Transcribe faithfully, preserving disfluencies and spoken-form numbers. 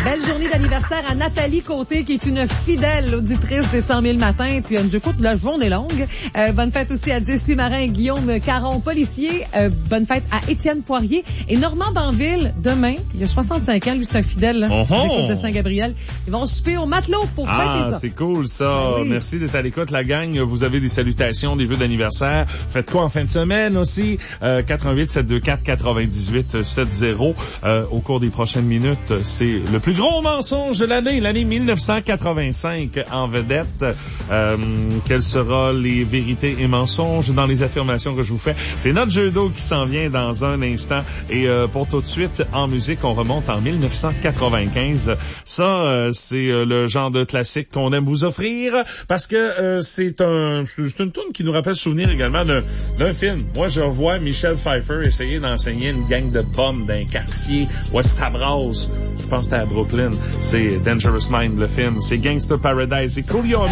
Belle journée d'anniversaire à Nathalie Côté, qui est une fidèle auditrice des cent mille matins. Puis elle nous écoute, la journée est longue. Euh, bonne fête aussi à Jessie Marin et Guillaume Caron, policier. Euh, bonne fête à Étienne Poirier et Normand Banville. Demain, il a soixante-cinq ans, lui c'est un fidèle là, oh oh. d'écoute de Saint-Gabriel. Ils vont souper au Matelot pour ah, fêter ça. Ah, c'est cool ça. Ben oui. Merci d'être à l'écoute, la gang. Vous avez des salutations, des vœux d'anniversaire. Faites quoi en fin de semaine aussi? Euh, quatre un huit sept deux quatre quatre-vingt-dix-huit soixante. Euh, au cours des prochaines minutes, c'est le plus gros mensonge de l'année, l'année mille neuf cent quatre-vingt-cinq en vedette. Euh, quelles seront les vérités et mensonges dans les affirmations que je vous fais? C'est notre jeu d'eau qui s'en vient dans un instant. Et euh, pour tout de suite, en musique, on remonte en mille neuf cent quatre-vingt-quinze. Ça, euh, c'est euh, le genre de classique qu'on aime vous offrir parce que euh, c'est un c'est une tune qui nous rappelle souvenir également d'un, d'un film. Moi, je revois Michel Pfeiffer essayer d'enseigner une gang de bums d'un quartier où ça brasse. Je pense que c'était à Brooklyn. C'est Dangerous Mind, le film. C'est Gangster Paradise. C'est Coolio.